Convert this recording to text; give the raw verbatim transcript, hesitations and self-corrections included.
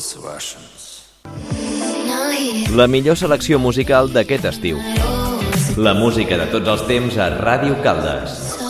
La millor selecció musical d'aquest estiu. La música de tots els temps a Ràdio Caldes.